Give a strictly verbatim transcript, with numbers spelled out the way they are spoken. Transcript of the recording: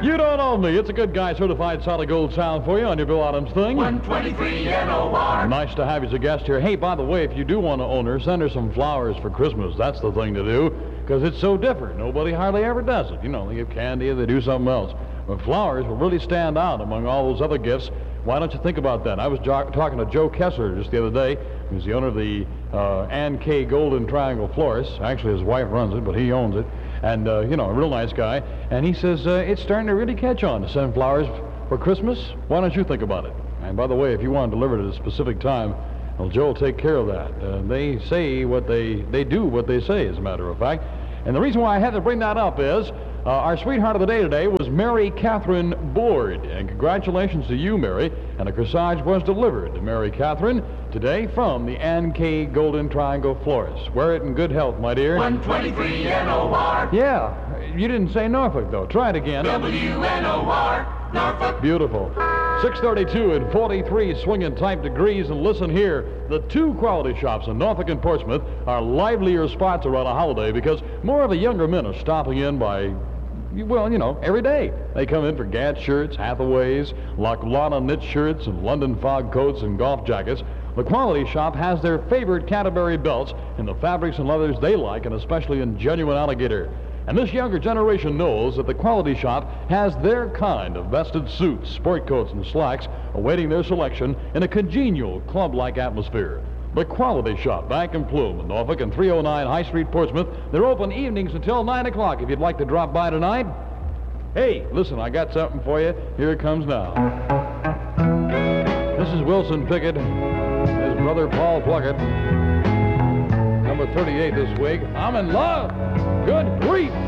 You don't own me. It's a good guy certified solid gold sound for you on your Bill Adams thing. one twenty-three N O R. Nice to have you as a guest here. Hey, by the way, if you do want to own her, send her some flowers for Christmas. That's the thing to do, because it's so different. Nobody hardly ever does it. You know, they give candy or they do something else. But flowers will really stand out among all those other gifts. Why don't you think about that? I was jo- talking to Joe Kessler just the other day, who's the owner of the uh, Ann K. Golden Triangle Florist. Actually, his wife runs it, but he owns it. And, uh, you know, a real nice guy. And he says uh, it's starting to really catch on to send flowers for Christmas. Why don't you think about it? And by the way, if you want to deliver it at a specific time, well, Joe will take care of that. Uh, they say what they, they do what they say, as a matter of fact. And the reason why I had to bring that up is uh, our sweetheart of the day today was Mary Catherine Board. And congratulations to you, Mary. And a corsage was delivered to Mary Catherine today from the Ann K. Golden Triangle Florist. Wear it in good health, my dear. one twenty-three N O R. Yeah, you didn't say Norfolk, though. Try it again. W N O R, Norfolk. Beautiful. six thirty-two and forty-three swinging type degrees. And listen here, the two quality shops in Norfolk and Portsmouth are livelier spots around a holiday because more of the younger men are stopping in by, well, you know, every day. They come in for Gant shirts, Hathaways, Laclana knit shirts, and London fog coats and golf jackets. The quality shop has their favorite Canterbury belts in the fabrics and leathers they like, and especially in genuine alligator. And this younger generation knows that the quality shop has their kind of vested suits, sport coats, and slacks awaiting their selection in a congenial club-like atmosphere. The Quality Shop, Bank and Plume in Norfolk and three oh nine High Street, Portsmouth. They're open evenings until nine o'clock if you'd like to drop by tonight. Hey, listen, I got something for you. Here it comes now. This is Wilson Pickett, his brother Paul Pluckett. Number thirty-eight this week. I'm in love. Good grief.